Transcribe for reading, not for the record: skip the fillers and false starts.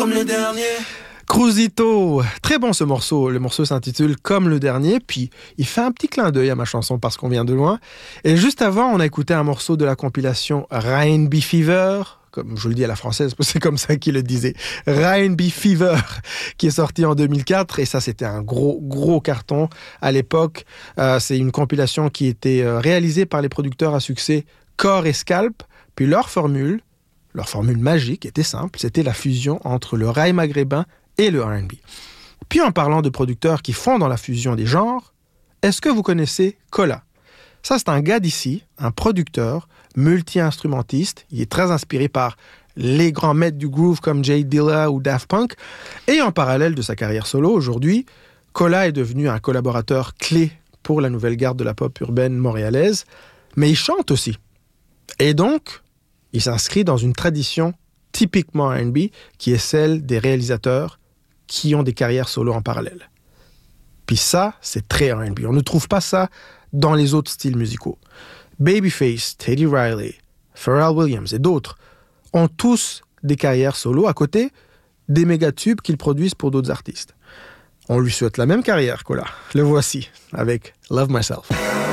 comme le dernier. Cruisito, très bon ce morceau. Le morceau s'intitule Comme le dernier, puis il fait un petit clin d'œil à ma chanson parce qu'on vient de loin. Et juste avant, on a écouté un morceau de la compilation R&B Fever, comme je le dis à la française, parce que c'est comme ça qu'il le disait, R&B Fever, qui est sorti en 2004, et ça c'était un gros carton à l'époque. C'est une compilation qui était réalisée par les producteurs à succès Core et Scalp, puis leur formule magique était simple, c'était la fusion entre le raï maghrébin et le R&B. Puis en parlant de producteurs qui font dans la fusion des genres, est-ce que vous connaissez Kola? Ça, c'est un gars d'ici, un producteur, multi-instrumentiste. Il est très inspiré par les grands maîtres du groove comme Jay Dilla ou Daft Punk. Et en parallèle de sa carrière solo, aujourd'hui, Kola est devenu un collaborateur clé pour la nouvelle garde de la pop urbaine montréalaise. Mais il chante aussi. Et donc, il s'inscrit dans une tradition typiquement R&B qui est celle des réalisateurs qui ont des carrières solo en parallèle. Puis ça, c'est très R&B. On ne trouve pas ça dans les autres styles musicaux. Babyface, Teddy Riley, Pharrell Williams et d'autres ont tous des carrières solo à côté des méga-tubes qu'ils produisent pour d'autres artistes. On lui souhaite la même carrière, Kola. Le voici avec Love Myself.